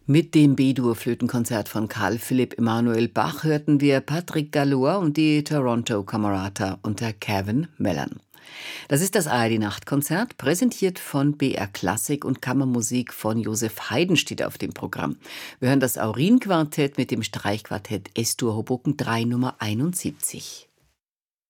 Mit dem B-Dur-Flötenkonzert von Carl Philipp Emanuel Bach hörten wir Patrick Gallois und die Toronto Camerata unter Kevin Mellon. Das ist das ARD-Nachtkonzert, präsentiert von BR Klassik und Kammermusik von Josef Haydn steht auf dem Programm. Wir hören das Aurin-Quartett mit dem Streichquartett S-Dur Hoboken 3 Nummer 71.